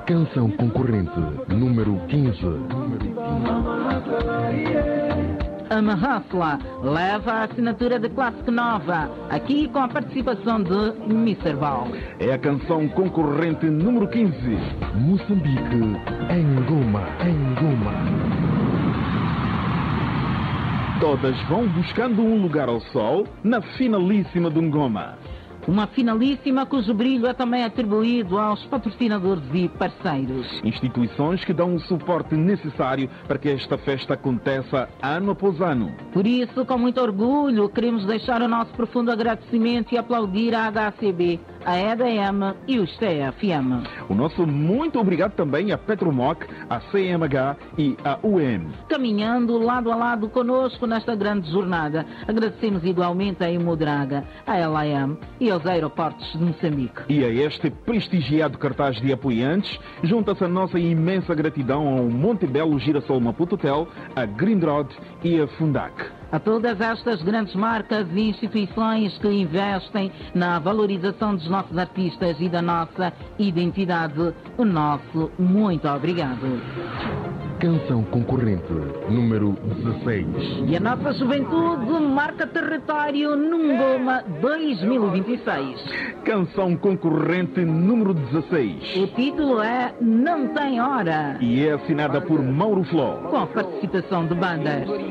Canção concorrente número 15. Amahasla leva a assinatura de Clássico Nova, aqui com a participação de Mr. Val. É a canção concorrente número 15. Moçambique, Ngoma, Ngoma. Todas vão buscando um lugar ao sol na finalíssima do Ngoma. Uma finalíssima cujo brilho é também atribuído aos patrocinadores e parceiros. Instituições que dão o suporte necessário para que esta festa aconteça ano após ano. Por isso, com muito orgulho, queremos deixar o nosso profundo agradecimento e aplaudir a HCB, a EDM e os CFM. O nosso muito obrigado também a Petromoc, a CMH e a UEM. Caminhando lado a lado conosco nesta grande jornada, agradecemos igualmente a Imodraga, a LAM e aos aeroportos de Moçambique. E a este prestigiado cartaz de apoiantes, junta-se a nossa imensa gratidão ao Montebello Girassol Maputo Hotel, a Grindrod e a Fundac. A todas estas grandes marcas e instituições que investem na valorização dos nossos artistas e da nossa identidade, o nosso muito obrigado. Canção concorrente número 16. E a nossa juventude marca território num Ngoma 2026. Canção concorrente número 16. O título é Não Tem Hora, E é assinada por Mauro Fló. com a participação de bandas